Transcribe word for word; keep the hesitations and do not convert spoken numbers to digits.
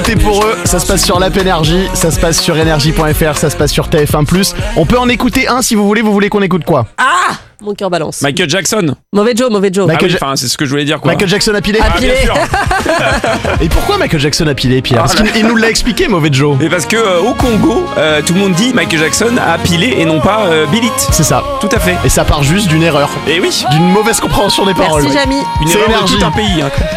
votez pour eux. Ça se passe sur l'app Énergie, ça se passe sur énergie point f r, ça se passe sur T F un plus. On peut en écouter un si vous voulez. Vous voulez qu'on écoute quoi? Ah, mon cœur balance. Michael Jackson. Mauvais Joe, mauvais Joe. Ah Michael oui, Ja- enfin, c'est ce que je voulais dire quoi. Michael Jackson a pilé. Ah, Ah, bien pilé. sûr. Et pourquoi Michael Jackson a pilé, Pierre? Parce qu'il il nous l'a expliqué, mauvais Joe. Et parce que euh, au Congo, euh, tout le monde dit Michael Jackson a pilé et non pas euh, Bill It. C'est ça. Tout à fait. Et ça part juste d'une erreur, Et oui, d'une mauvaise compréhension des paroles. Merci, Jamy. une C'est erreur Énergie. de tout un pays. Hein.